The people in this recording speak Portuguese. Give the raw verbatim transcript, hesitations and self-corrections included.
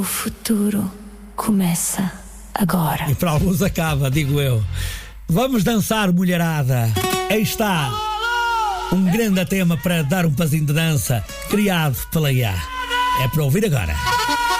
O futuro começa agora. E para alguns acaba, digo eu. Vamos dançar, mulherada. Aí está um grande tema para dar um pazinho de dança, criado pela I A. É para ouvir agora.